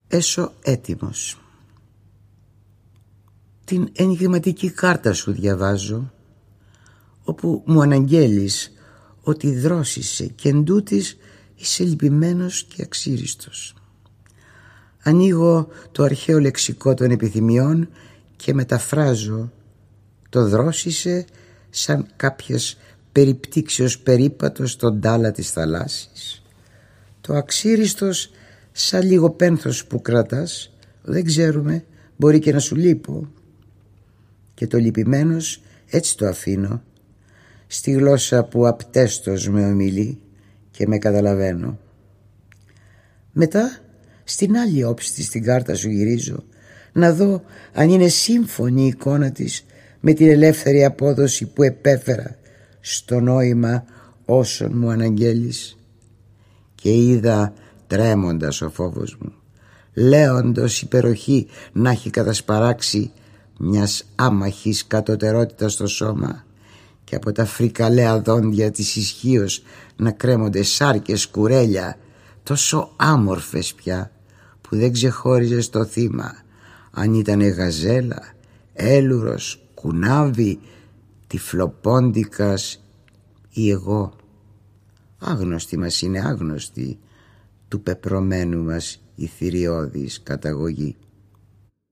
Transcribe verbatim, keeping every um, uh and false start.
έσω έτοιμος. Την ενηγματική κάρτα σου διαβάζω, όπου μου αναγγέλεις ότι δρόσισε και εντούτοις είσαι λυπημένος και αξίριστος. Ανοίγω το αρχαίο λεξικό των επιθυμιών και μεταφράζω το δρόσισε σαν κάποιας περιπτύξεως περίπατος στον τάλα της θαλάσσης. Το αξίριστος σαν λίγο πένθος που κρατάς, δεν ξέρουμε, μπορεί και να σου λείπω. Και το λυπημένος έτσι το αφήνω, στη γλώσσα που απτέστος με ομιλεί και με καταλαβαίνω. Μετά στην άλλη όψη της την κάρτα σου γυρίζω, να δω αν είναι σύμφωνη η εικόνα της με την ελεύθερη απόδοση που επέφερα στο νόημα όσων μου αναγγέλεις. Και είδα τρέμοντας ο φόβος μου, λέοντος υπεροχή να έχει κατασπαράξει μιας άμαχης κατωτερότητας στο σώμα και από τα φρικαλαία δόντια της ισχύως να κρέμονται σάρκες κουρέλια τόσο άμορφες πια που δεν ξεχώριζες το θύμα αν ήτανε γαζέλα, έλουρος, κουνάβι, τυφλοπόντικας ή εγώ. Άγνωστη μας είναι, άγνωστη του πεπρωμένου μας η θηριώδης καταγωγή.